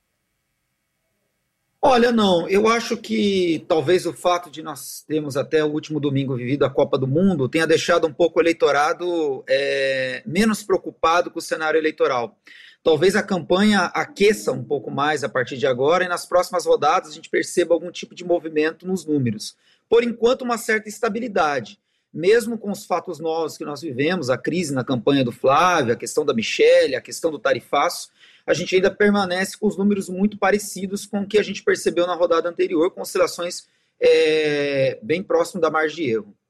Olha, não, eu acho que talvez o fato de nós termos até o último domingo vivido a Copa do Mundo tenha deixado um pouco o eleitorado menos preocupado com o cenário eleitoral. Talvez a campanha aqueça um pouco mais a partir de agora e nas próximas rodadas a gente perceba algum tipo de movimento nos números. Por enquanto, uma certa estabilidade. Mesmo com os fatos novos que nós vivemos, a crise na campanha do Flávio, a questão da Michelle, a questão do tarifaço, a gente ainda permanece com os números muito parecidos com o que a gente percebeu na rodada anterior, com oscilações bem próximo da margem de erro.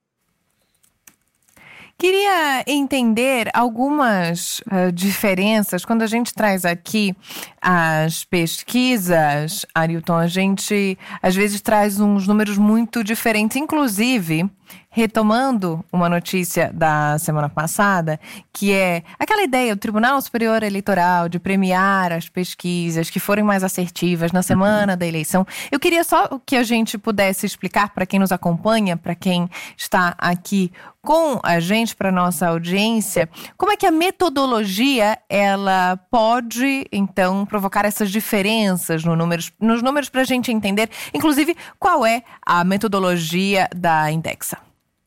Queria entender algumas diferenças. Quando a gente traz aqui as pesquisas, Arilton, a gente às vezes traz uns números muito diferentes, inclusive retomando uma notícia da semana passada, que é aquela ideia do Tribunal Superior Eleitoral de premiar as pesquisas que forem mais assertivas na semana da eleição. Eu queria só que a gente pudesse explicar para quem nos acompanha, para quem está aqui com a gente, para nossa audiência, como é que a metodologia ela pode, então, provocar essas diferenças nos números para a gente entender, inclusive, qual é a metodologia da Indexa.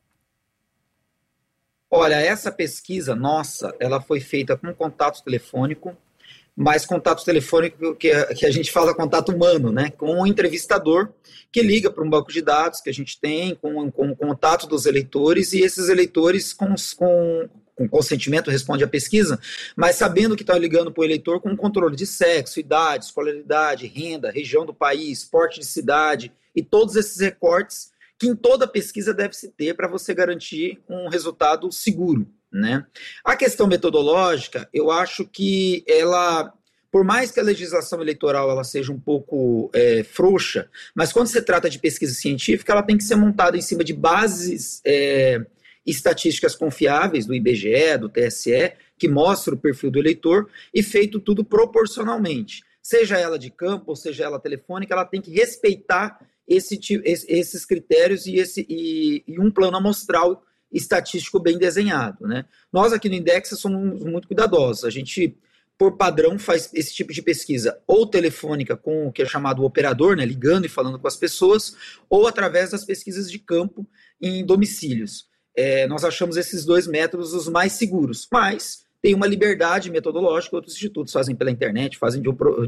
Olha, essa pesquisa nossa, ela foi feita com contato telefônico, mas contato telefônico que a gente fala contato humano, né? Com um entrevistador que liga para um banco de dados que a gente tem, com o contato dos eleitores, e esses eleitores com consentimento responde à pesquisa, mas sabendo que está ligando para o eleitor com controle de sexo, idade, escolaridade, renda, região do país, porte de cidade e todos esses recortes que em toda pesquisa deve-se ter para você garantir um resultado seguro, né? A questão metodológica, eu acho que ela, por mais que a legislação eleitoral ela seja um pouco frouxa, mas quando se trata de pesquisa científica, ela tem que ser montada em cima de bases estatísticas confiáveis do IBGE, do TSE, que mostra o perfil do eleitor e feito tudo proporcionalmente. Seja ela de campo ou seja ela telefônica, ela tem que respeitar esses critérios e um plano amostral estatístico bem desenhado, né? Nós aqui no Indexa somos muito cuidadosos. A gente, por padrão, faz esse tipo de pesquisa ou telefônica com o que é chamado operador, né, ligando e falando com as pessoas, ou através das pesquisas de campo em domicílios. Nós achamos esses dois métodos os mais seguros, mas tem uma liberdade metodológica, outros institutos fazem pela internet, fazem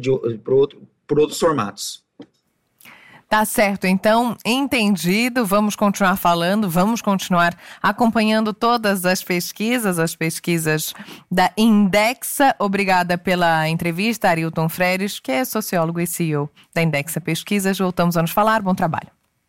por outros formatos. Tá certo, então, entendido, vamos continuar falando, vamos continuar acompanhando todas as pesquisas da Indexa. Obrigada pela entrevista, Arilton Freires, que é sociólogo e CEO da Indexa Pesquisas. Voltamos a nos falar, bom trabalho.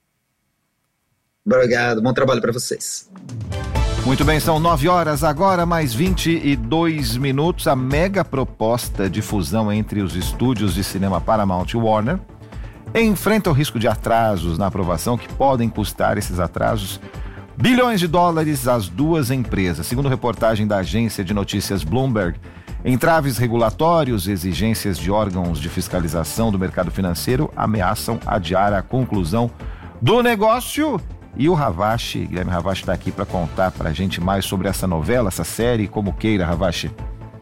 Obrigado, bom trabalho para vocês. Muito bem, são 9 horas agora, mais 22 minutos. A mega proposta de fusão entre os estúdios de cinema Paramount e Warner enfrenta o risco de atrasos na aprovação que podem custar esses atrasos bilhões de dólares às duas empresas. Segundo reportagem da agência de notícias Bloomberg, entraves regulatórios e exigências de órgãos de fiscalização do mercado financeiro ameaçam adiar a conclusão do negócio. E o Guilherme Ravache está aqui para contar para a gente mais sobre essa novela, essa série, como queira, Ravache.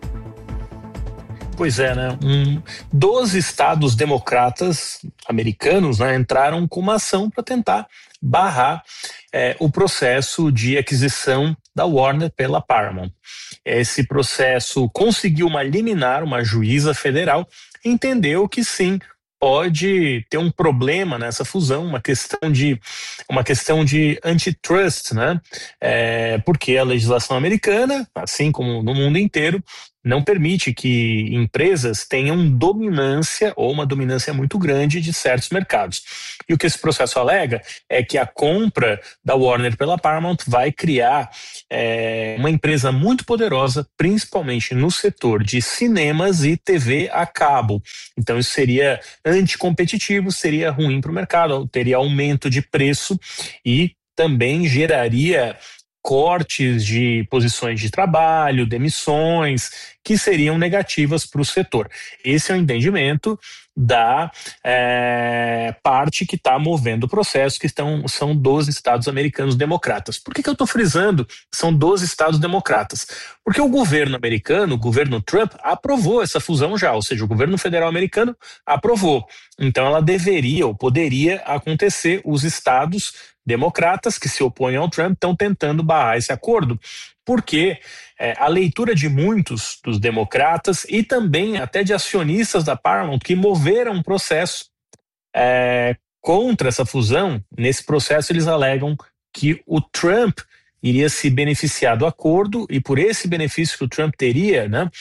Pois é, né? 12 estados democratas americanos, né, entraram com uma ação para tentar barrar o processo de aquisição da Warner pela Paramount. Esse processo conseguiu uma liminar, uma juíza federal entendeu que sim, pode ter um problema nessa fusão, uma questão de antitrust, né? Porque a legislação americana, assim como no mundo inteiro, não permite que empresas tenham dominância ou uma dominância muito grande de certos mercados. E o que esse processo alega é que a compra da Warner pela Paramount vai criar uma empresa muito poderosa, principalmente no setor de cinemas e TV a cabo. Então isso seria anticompetitivo, seria ruim para o mercado, teria aumento de preço e também geraria cortes de posições de trabalho, demissões, que seriam negativas para o setor. Esse é o entendimento da parte que está movendo o processo, que são 12 estados americanos democratas. Por que eu estou frisando que são 12 estados democratas? Porque o governo americano, o governo Trump, aprovou essa fusão já, ou seja, o governo federal americano aprovou. Então ela deveria ou poderia acontecer. Os estados democratas que se opõem ao Trump estão tentando barrar esse acordo, porque a leitura de muitos dos democratas e também até de acionistas da Paramount que moveram um processo contra essa fusão, nesse processo eles alegam que o Trump iria se beneficiar do acordo e por esse benefício que o Trump teria, né,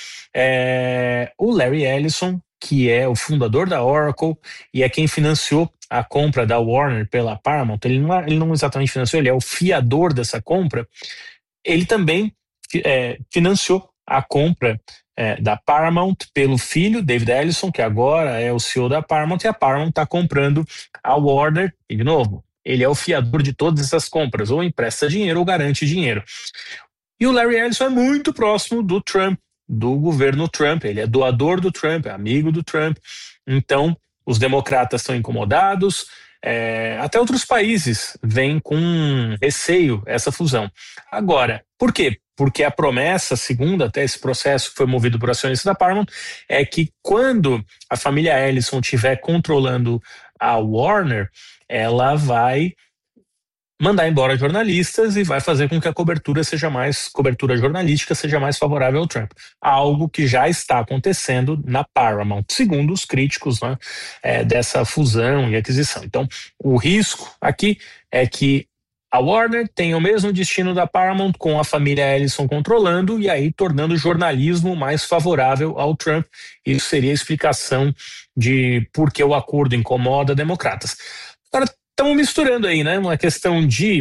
o Larry Ellison, que é o fundador da Oracle e é quem financiou a compra da Warner pela Paramount, ele não exatamente financiou, ele é o fiador dessa compra, ele também financiou a compra da Paramount pelo filho, David Ellison, que agora é o CEO da Paramount, e a Paramount está comprando a Warner, e de novo, ele é o fiador de todas essas compras, ou empresta dinheiro ou garante dinheiro. E o Larry Ellison é muito próximo do Trump, do governo Trump, ele é doador do Trump, é amigo do Trump, então os democratas estão incomodados, até outros países veem com receio essa fusão. Agora, por quê? Porque a promessa, segundo até esse processo que foi movido por acionistas da Paramount, é que quando a família Ellison estiver controlando a Warner, ela vai mandar embora jornalistas e vai fazer com que a cobertura jornalística seja mais favorável ao Trump. Algo que já está acontecendo na Paramount, segundo os críticos, né, dessa fusão e aquisição. Então, o risco aqui é que a Warner tenha o mesmo destino da Paramount, com a família Ellison controlando e aí tornando o jornalismo mais favorável ao Trump. Isso seria a explicação de por que o acordo incomoda democratas. Agora, estamos misturando aí, né? Uma questão de...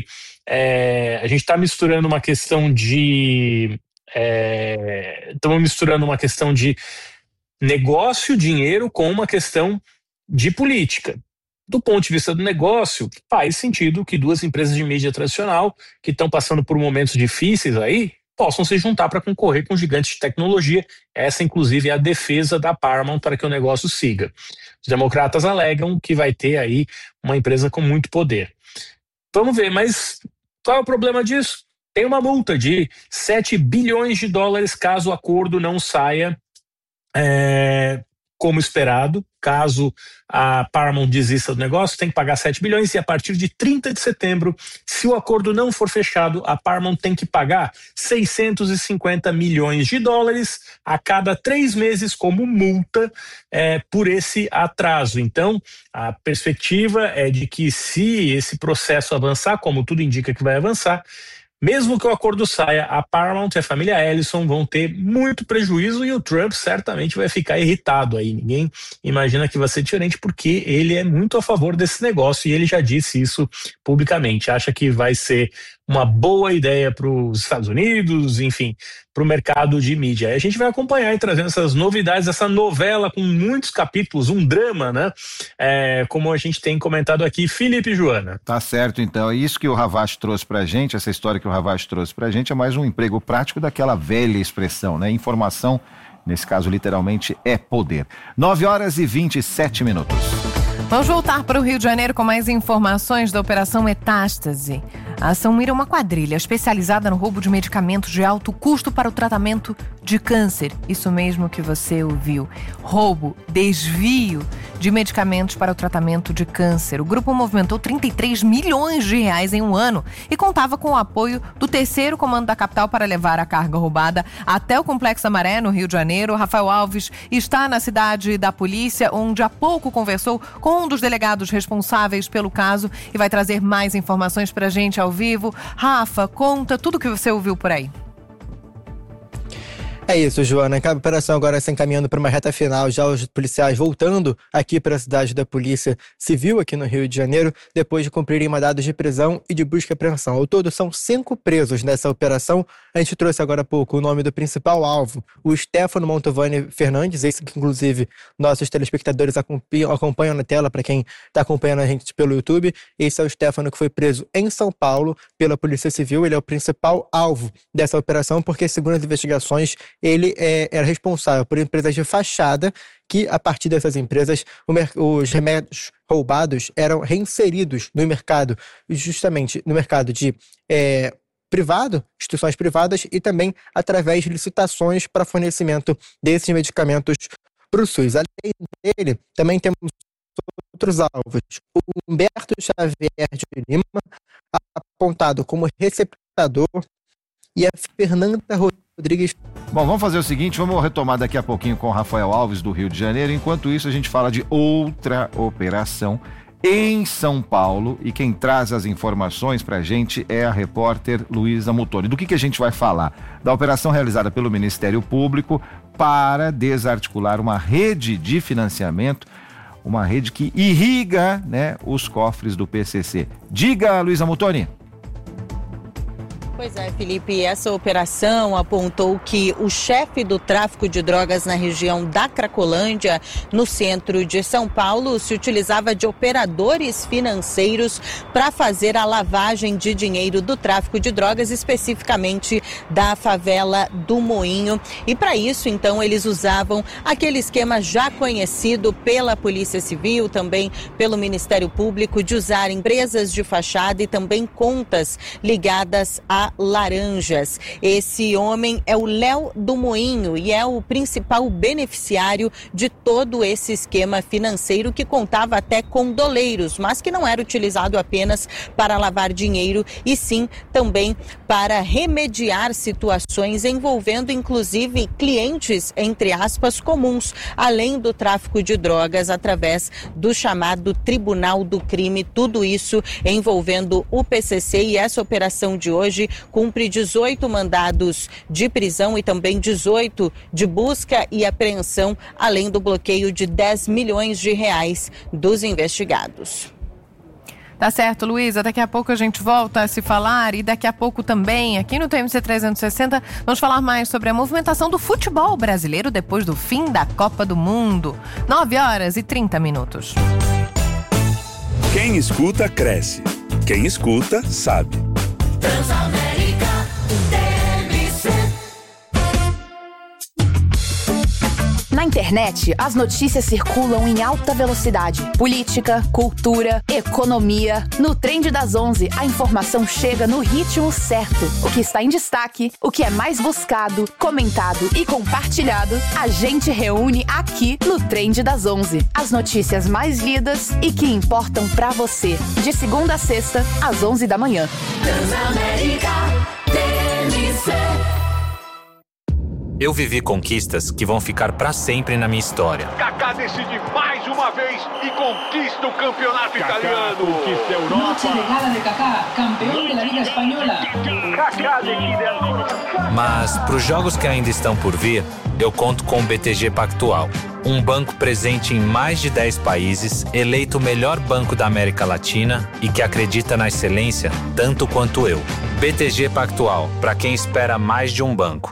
a gente está misturando uma questão de... estamos misturando uma questão de negócio, dinheiro, com uma questão de política. Do ponto de vista do negócio, faz sentido que duas empresas de mídia tradicional, que estão passando por momentos difíceis aí, possam se juntar para concorrer com gigantes de tecnologia. Essa, inclusive, é a defesa da Paramount para que o negócio siga. Os democratas alegam que vai ter aí uma empresa com muito poder. Vamos ver, mas qual é o problema disso? Tem uma multa de 7 bilhões de dólares caso o acordo não saia como esperado. Caso a Paramount desista do negócio, tem que pagar 7 bilhões e a partir de 30 de setembro, se o acordo não for fechado, a Paramount tem que pagar 650 milhões de dólares a cada 3 meses como multa por esse atraso. Então, a perspectiva é de que se esse processo avançar, como tudo indica que vai avançar, mesmo que o acordo saia, a Paramount e a família Ellison vão ter muito prejuízo e o Trump certamente vai ficar irritado aí. Ninguém imagina que vai ser diferente porque ele é muito a favor desse negócio e ele já disse isso publicamente. Acha que vai ser uma boa ideia para os Estados Unidos, enfim, para o mercado de mídia. A gente vai acompanhar e trazendo essas novidades, essa novela com muitos capítulos, um drama, né? Como a gente tem comentado aqui. Felipe e Joana. Tá certo, então. Isso que o Ravache trouxe pra gente, essa história que o Ravache trouxe pra gente é mais um emprego prático daquela velha expressão, né? Informação, nesse caso, literalmente, é poder. 9h27. Vamos voltar para o Rio de Janeiro com mais informações da Operação Metástase. A ação mira uma quadrilha especializada no roubo de medicamentos de alto custo para o tratamento de câncer. Isso mesmo que você ouviu. Roubo, desvio de medicamentos para o tratamento de câncer. O grupo movimentou 33 milhões de reais em um ano e contava com o apoio do 3º Comando da Capital para levar a carga roubada até o Complexo da Maré, no Rio de Janeiro. Rafael Alves está na cidade da polícia, onde há pouco conversou com um dos delegados responsáveis pelo caso e vai trazer mais informações para a gente ao vivo. Rafa, conta tudo o que você ouviu por aí. É isso, Joana. A operação agora está encaminhando para uma reta final, já os policiais voltando aqui para a cidade da Polícia Civil, aqui no Rio de Janeiro, depois de cumprirem mandados de prisão e de busca e apreensão. Ao todo, são 5 presos nessa operação. A gente trouxe agora há pouco o nome do principal alvo, o Stefano Mantovani Fernandes, esse que, inclusive, nossos telespectadores acompanham na tela, para quem está acompanhando a gente pelo YouTube. Esse é o Stefano que foi preso em São Paulo pela Polícia Civil. Ele é o principal alvo dessa operação, porque, segundo as investigações, ele era responsável por empresas de fachada que, a partir dessas empresas, os remédios roubados eram reinseridos no mercado, justamente no mercado de privado, instituições privadas, e também através de licitações para fornecimento desses medicamentos para o SUS. Além dele, também temos outros alvos. O Humberto Xavier de Lima, apontado como receptador, e a Fernanda Rodrigues. Bom, vamos fazer o seguinte, vamos retomar daqui a pouquinho com o Rafael Alves do Rio de Janeiro. Enquanto isso, a gente fala de outra operação em São Paulo, e quem traz as informações pra gente é a repórter Luísa Mutoni. Do que a gente vai falar? Da operação realizada pelo Ministério Público para desarticular uma rede de financiamento, uma rede que irriga, né, os cofres do PCC. Diga, Luísa Mutoni. Pois é, Felipe, essa operação apontou que o chefe do tráfico de drogas na região da Cracolândia, no centro de São Paulo, se utilizava de operadores financeiros para fazer a lavagem de dinheiro do tráfico de drogas, especificamente da favela do Moinho. E para isso, então, eles usavam aquele esquema já conhecido pela Polícia Civil, também pelo Ministério Público, de usar empresas de fachada e também contas ligadas a laranjas. Esse homem é o Léo do Moinho e é o principal beneficiário de todo esse esquema financeiro, que contava até com doleiros, mas que não era utilizado apenas para lavar dinheiro, e sim também para remediar situações envolvendo inclusive clientes, entre aspas, comuns, além do tráfico de drogas através do chamado Tribunal do Crime. Tudo isso envolvendo o PCC, e essa operação de hoje cumpre 18 mandados de prisão e também 18 de busca e apreensão, além do bloqueio de 10 milhões de reais dos investigados. Tá certo, Luísa. Daqui a pouco a gente volta a se falar, e daqui a pouco também, aqui no TMC 360, vamos falar mais sobre a movimentação do futebol brasileiro depois do fim da Copa do Mundo. 9h30. Quem escuta, cresce. Quem escuta, sabe. Transamérica TMC. Na internet, as notícias circulam em alta velocidade. Política, cultura, economia. No Trend das 11, a informação chega no ritmo certo. O que está em destaque, o que é mais buscado, comentado e compartilhado, a gente reúne aqui no Trend das 11. As notícias mais lidas e que importam pra você. De segunda a sexta, às 11 da manhã. Transamérica TMC. Eu vivi conquistas que vão ficar pra sempre na minha história. Kaká decide mais uma vez e conquista o campeonato italiano. Conquista a Europa. Noche de gala de Kaká, campeão da Liga Espanhola. Kaká decide a... Mas pros jogos que ainda estão por vir, eu conto com o BTG Pactual, um banco presente em mais de 10 países, eleito o melhor banco da América Latina e que acredita na excelência tanto quanto eu. BTG Pactual, para quem espera mais de um banco.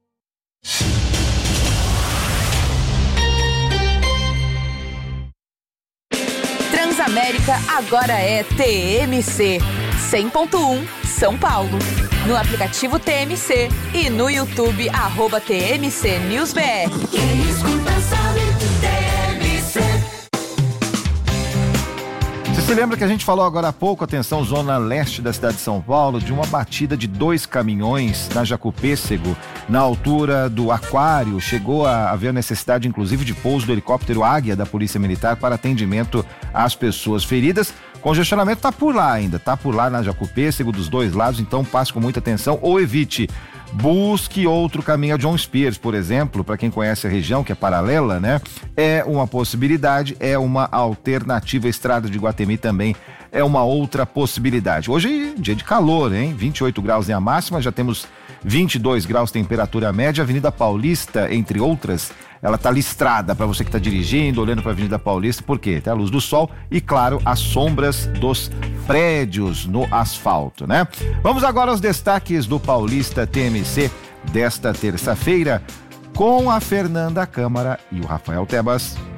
Transamérica agora é TMC 100.1 São Paulo. No aplicativo TMC e no YouTube @TMC News BR. Quem escuta sabe TMC. Você se lembra que a gente falou agora há pouco, atenção, zona leste da cidade de São Paulo, de uma batida de 2 caminhões na Jacopêssego, na altura do Aquário. Chegou a haver necessidade, inclusive, de pouso do helicóptero Águia da Polícia Militar para atendimento às pessoas feridas. Congestionamento está por lá ainda, está por lá na Jacopêssego, dos 2 lados, então passe com muita atenção ou evite. Busque outro caminho a John Spears, por exemplo, para quem conhece a região, que é paralela, né? É uma possibilidade, é uma alternativa. A estrada de Guatemi também é uma outra possibilidade. Hoje é dia de calor, hein? 28 graus é a máxima, já temos 22 graus temperatura média. Avenida Paulista, entre outras, ela tá listrada para você que está dirigindo, olhando para a Avenida Paulista, porque tem a luz do sol e, claro, as sombras dos prédios no asfalto, né? Vamos agora aos destaques do Paulista TMC desta terça-feira com a Fernanda Câmara e o Rafael Tebas.